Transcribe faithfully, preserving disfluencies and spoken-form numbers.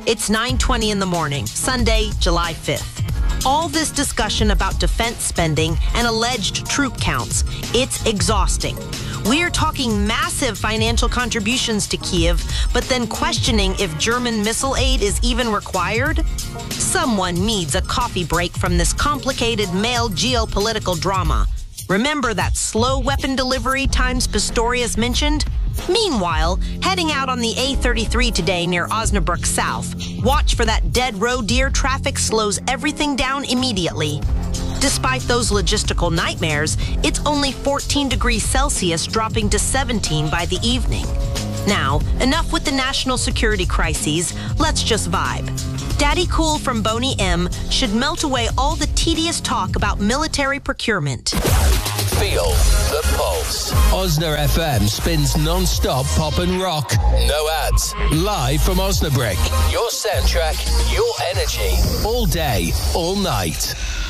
It's nine twenty in the morning, Sunday, July fifth. All this discussion about defense spending and alleged troop counts, it's exhausting. We're talking massive financial contributions to Kiev, but then questioning if German missile aid is even required? Someone needs a coffee break from this complicated male geopolitical drama. Remember that slow weapon delivery times Pistorius mentioned? Meanwhile, heading out on the A thirty-three today near Osnabrück South, watch for that dead roe deer traffic slows everything down immediately. Despite those logistical nightmares, it's only fourteen degrees Celsius, dropping to seventeen by the evening. Now, enough with the national security crises, let's just vibe. Daddy Cool from Boney M should melt away all the tedious talk about military procurement. Feel the pulse. Osna F M spins non-stop pop and rock. No ads. Live from Osnabrück. Your soundtrack, your energy. All day, all night.